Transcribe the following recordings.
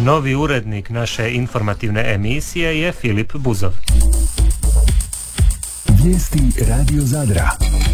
Novi urednik naše informativne emisije je Filip Buzov. Vijesti Radio Zadra.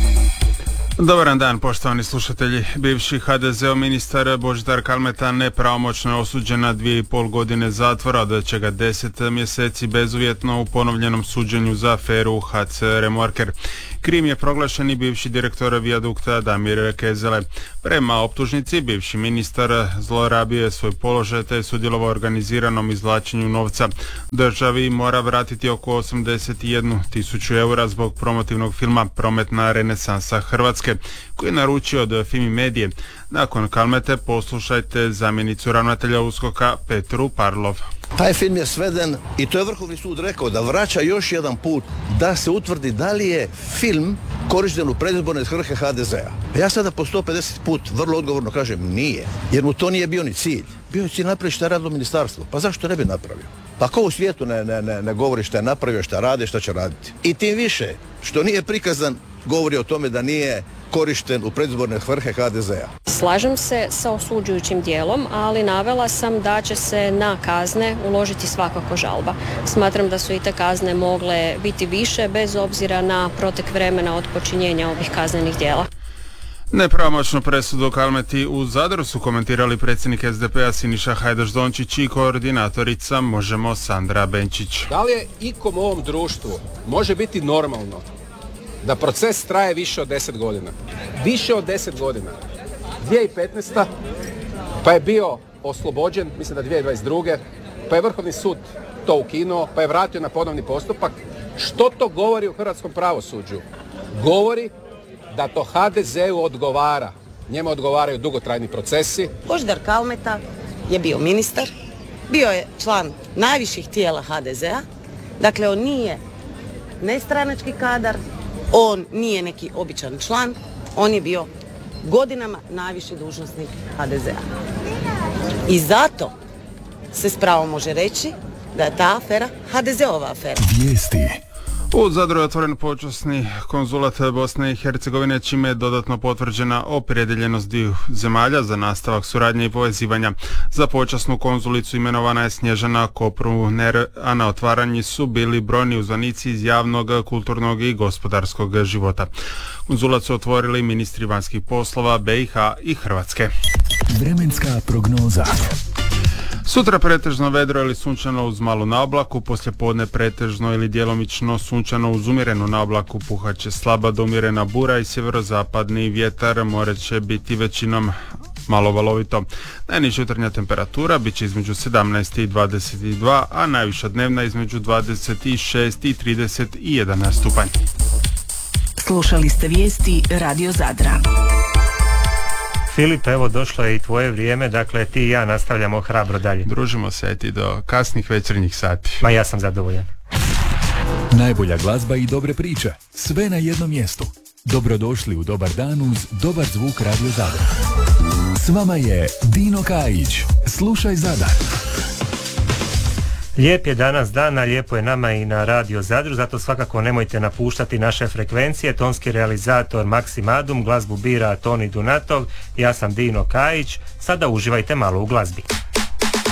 Dobar dan, poštovani slušatelji. Bivši HDZ-ov ministar Božidar Kalmeta nepravomoćno je osuđen na 2,5 godine zatvora, od čega 10 mjeseci bezuvjetno u ponovljenom suđenju za aferu HC Remorker. Krim je proglašen i bivši direktor Vijadukta Damir Kezele. Prema optužnici, bivši ministar zlorabio je svoj položaj te je sudjelovao u organiziranom izvlačenju novca. Državi mora vratiti oko 81.000 eura zbog promotivnog filma Prometna renesansa Hrvatske, koji je naručio od Fimi Medije. Nakon Kalmete poslušajte zamjenicu ravnatelja USKOK-a Petru Parlov. Taj film je sveden i to je Vrhovni sud rekao da vraća još jedan put da se utvrdi da li je film korišten u predizborne svrhe HDZ-a. Ja sada po 150 put vrlo odgovorno kažem nije, jer mu to nije bio ni cilj. Bio je cilj napraviti šta je radilo ministarstvo. Pa zašto ne bi napravio? Pa ko u svijetu ne govori šta je napravio, šta radi, šta će raditi. I tim više što nije prikazan govori o tome da nije korišten u predizborne svrhe HDZ-a. Slažem se sa osuđujućim dijelom, ali navela sam da će se na kazne uložiti svakako žalba. Smatram da su i te kazne mogle biti više bez obzira na protek vremena od počinjenja ovih kaznenih djela. Nepravomoćnu presudu Kalmeti u Zadru su komentirali predsjednik SDP-a Siniša Hajdaš-Dončić i koordinatorica Možemo Sandra Benčić. Da li je ikom u ovom društvu može biti normalno da proces traje više od 10 godina? Više od 10 godina. 2015. pa je bio oslobođen, mislim da 2022. pa je Vrhovni sud to ukinuo, pa je vratio na ponovni postupak. Što to govori u hrvatskom pravosuđu? Govori da to HDZ-u odgovara. Njemu odgovaraju dugotrajni procesi. Božidar Kalmeta je bio ministar, bio je član najviših tijela HDZ-a, dakle on nije nestranački kadar, on nije neki običan član, on je bio godinama najviši dužnosnik HDZ-a. I zato se s pravom može reći da je ta afera HDZ-ova afera. Vijesti. U Zadru je otvoren počasni konzulat Bosne i Hercegovine, čime je dodatno potvrđena opredjeljenost dviju zemalja za nastavak suradnje i povezivanja. Za počasnu konzulicu imenovana je Snježana Kopruner, a na otvaranju su bili brojni uzvanici iz javnog, kulturnog i gospodarskog života. Konzulat su otvorili ministri vanjskih poslova BiH i Hrvatske. Vremenska prognoza. Sutra pretežno vedro ili sunčano uz malu naoblaku, poslijepodne pretežno ili djelomično sunčano uz umjerenu naoblaku, puhat će slaba do umjerena bura i sjeverozapadni vjetar, more će biti većinom malo valovito. Najniža jutarnja temperatura bit će između 17 i 22, a najviša dnevna između 26 i 31 stupanj. Slušali ste vijesti Radio Zadra. Filip, evo došlo je i tvoje vrijeme, dakle ti i ja nastavljamo hrabro dalje. Družimo se ti do kasnih večernjih sati. Ma ja sam zadovoljan. Najbolja glazba i dobre priče, sve na jednom mjestu. Dobrodošli u Dobar dan uz dobar zvuk Radio Zadra. S vama je Dino Kajić. Slušaj Zadar. Lijep je danas dan, a lijepo je nama i na Radio Zadru, zato svakako nemojte napuštati naše frekvencije. Tonski realizator Maksim Adum, glazbu bira Toni Dunatov, ja sam Dino Kajić. Sada uživajte malo u glazbi.